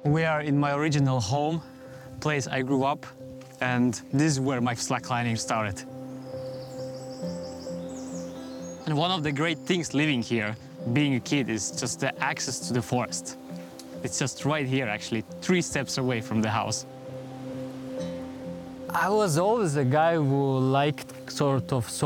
We are in my original home, place I grew up, and this is where my slacklining started. And one of the great things living here, being a kid, is just the access to the forest. It's just right here, actually, 3 steps away from the house. I was always a guy who liked sort of